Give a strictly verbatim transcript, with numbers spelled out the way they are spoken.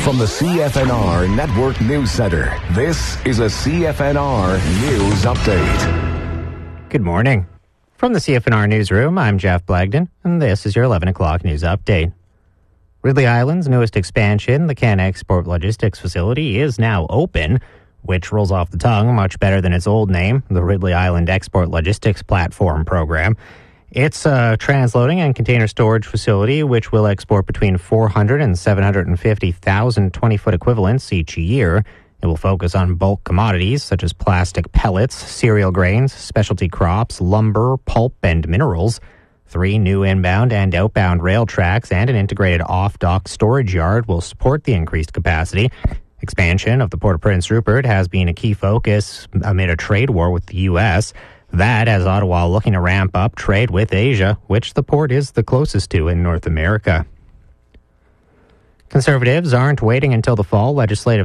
From the C F N R Network News Center, this is a C F N R News Update. Good morning. From the C F N R Newsroom, I'm Jeff Blagden, and this is your eleven o'clock news update. Ridley Island's newest expansion, the Can Export Logistics Facility, is now open, which rolls off the tongue much better than its old name, the Ridley Island Export Logistics Platform Program. It's a transloading and container storage facility which will export between four hundred and seven hundred fifty thousand twenty-foot equivalents each year. It will focus on bulk commodities such as plastic pellets, cereal grains, specialty crops, lumber, pulp, and minerals. Three new inbound and outbound rail tracks and an integrated off-dock storage yard will support the increased capacity. Expansion of the Port of Prince Rupert has been a key focus amid a trade war with the U S That has Ottawa looking to ramp up trade with Asia, which the port is the closest to in North America. Conservatives aren't waiting until the fall legislative